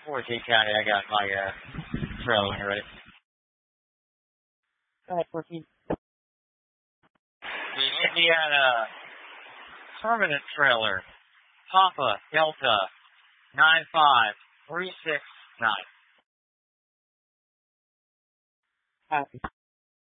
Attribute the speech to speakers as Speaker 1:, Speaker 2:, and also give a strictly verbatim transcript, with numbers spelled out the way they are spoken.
Speaker 1: fourteen County, I got my uh, trailer when you're ready.
Speaker 2: Go ahead, fourteen.
Speaker 1: The Indiana permanent trailer, Papa Delta nine five three six nine.
Speaker 2: Copy.